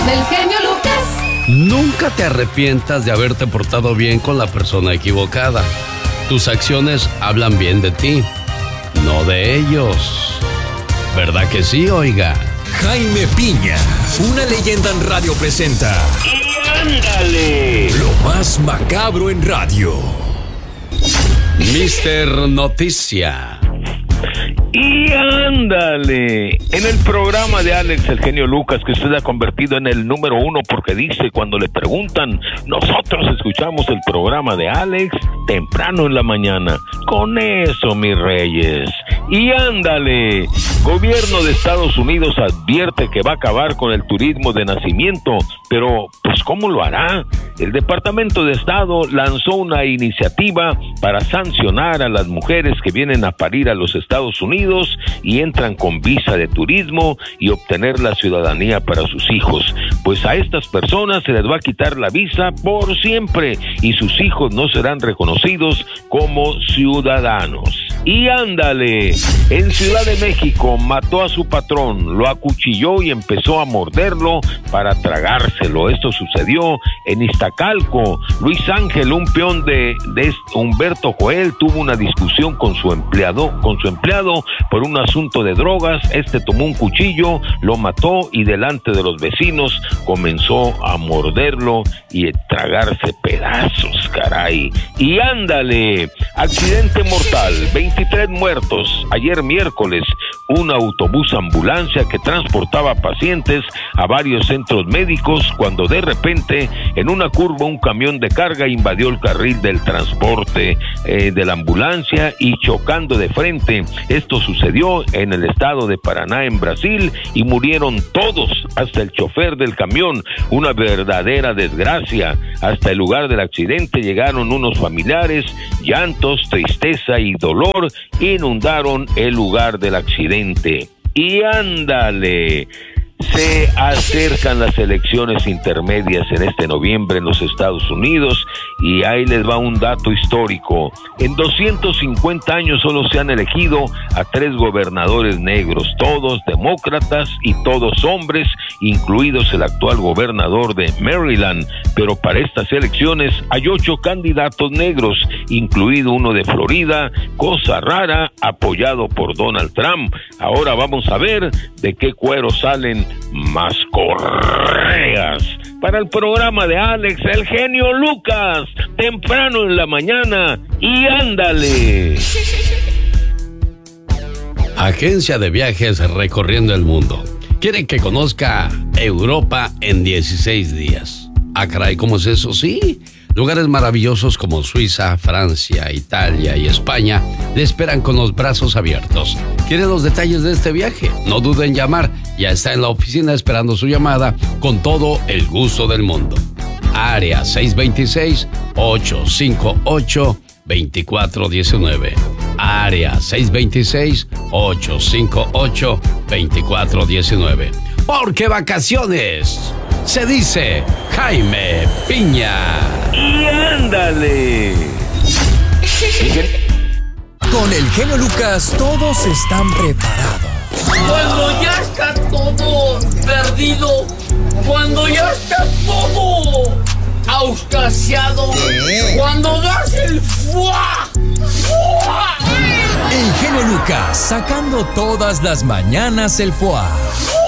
del genio Lucas. Nunca te arrepientas de haberte portado bien con la persona equivocada. Tus acciones hablan bien de ti, no de ellos. ¿Verdad que sí, oiga? Jaime Piña, una leyenda en radio presenta. ¡Y ándale! Lo más macabro en radio. Mister Noticia. ¡Y ándale! En el programa de Alex, el genio Lucas, que usted ha convertido en el número 1 porque dice cuando le preguntan, nosotros escuchamos el programa de Alex temprano en la mañana. Con eso, mis reyes. ¡Y ándale! Gobierno de Estados Unidos advierte que va a acabar con el turismo de nacimiento, pero pues ¿cómo lo hará? El Departamento de Estado lanzó una iniciativa para sancionar a las mujeres que vienen a parir a los Estados Unidos y entran con visa de turismo y obtener la ciudadanía para sus hijos. Pues a estas personas se les va a quitar la visa por siempre y sus hijos no serán reconocidos como ciudadanos. Y ándale, en Ciudad de México mató a su patrón, lo acuchilló y empezó a morderlo para tragárselo. Esto sucedió en Iztacalco. Luis Ángel, un peón de Humberto Joel, tuvo una discusión con su empleado por un asunto de drogas. Este tomó un cuchillo, lo mató y delante de los vecinos comenzó a morderlo y a tragarse pedazos, caray. Y ándale, accidente mortal, 23 muertos. Ayer miércoles, un autobús ambulancia que transportaba pacientes a varios centros médicos cuando de repente en una curva un camión de carga invadió el carril del transporte de la ambulancia y chocando de frente. Esto sucedió en el estado de Paraná, en Brasil, y murieron todos, hasta el chofer del camión. Una verdadera desgracia. Hasta el lugar del accidente llegaron unos familiares. Llantos, tristeza y dolor inundaron el lugar del accidente. Y ándale, se acercan las elecciones intermedias en este noviembre en los Estados Unidos y ahí les va un dato histórico. En 250 años solo se han elegido a 3 gobernadores negros, todos demócratas y todos hombres, incluidos el actual gobernador de Maryland. Pero para estas elecciones hay 8 candidatos negros, incluido uno de Florida, cosa rara, apoyado por Donald Trump. Ahora vamos a ver de qué cuero salen más correas. Para el programa de Alex, el genio Lucas, temprano en la mañana. Y ándale. Agencia de viajes recorriendo el mundo. Quieren que conozca Europa en 16 días. Ah, caray, ¿cómo es eso? Sí. Lugares maravillosos como Suiza, Francia, Italia y España le esperan con los brazos abiertos. ¿Quiere los detalles de este viaje? No duden en llamar. Ya está en la oficina esperando su llamada con todo el gusto del mundo. Área 626-858-2419. Área 626-858-2419. Porque vacaciones se dice Jaime Piña. Y ándale. Con el genio Lucas todos están preparados. Cuando ya está todo perdido, cuando ya está todo auscasiado, cuando das el ¡fua! ¡Fua! El genio Lucas sacando todas las mañanas el foie.